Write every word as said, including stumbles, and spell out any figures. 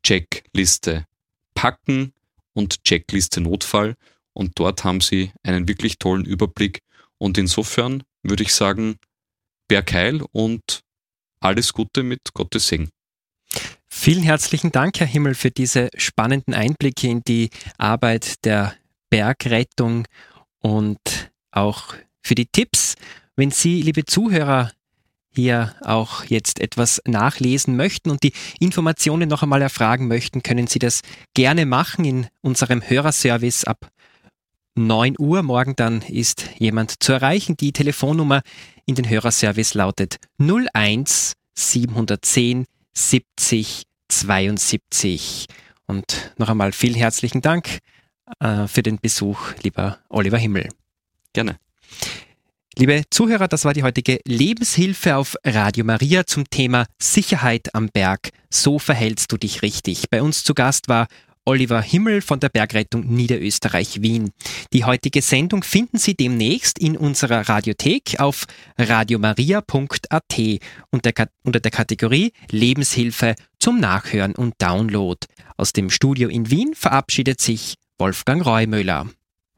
Checkliste Packen und Checkliste Notfall. Und dort haben Sie einen wirklich tollen Überblick. Und insofern würde ich sagen, Bergheil und alles Gute mit Gottes Segen. Vielen herzlichen Dank, Herr Himmel, für diese spannenden Einblicke in die Arbeit der Bergrettung und auch für die Tipps. Wenn Sie, liebe Zuhörer, hier auch jetzt etwas nachlesen möchten und die Informationen noch einmal erfragen möchten, können Sie das gerne machen in unserem Hörerservice ab neun Uhr. Morgen dann ist jemand zu erreichen. Die Telefonnummer in den Hörerservice lautet null eins siebenhundertzehn siebzig zweiundsiebzig. Und noch einmal vielen herzlichen Dank äh, für den Besuch, lieber Oliver Himmel. Gerne. Liebe Zuhörer, das war die heutige Lebenshilfe auf Radio Maria zum Thema Sicherheit am Berg. So verhältst du dich richtig. Bei uns zu Gast war Oliver Himmel von der Bergrettung Niederösterreich-Wien. Die heutige Sendung finden Sie demnächst in unserer Radiothek auf radiomaria punkt a t unter, unter der Kategorie Lebenshilfe zum Nachhören und Download. Aus dem Studio in Wien verabschiedet sich Wolfgang Reumöller.